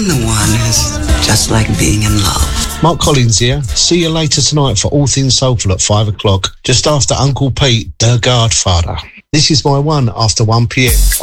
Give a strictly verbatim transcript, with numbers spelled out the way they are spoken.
The one is just like being in love. Mark Collins here. See you later tonight for All Things Soulful at five o'clock, just after Uncle Pete, The Godfather. This is my one after one p m.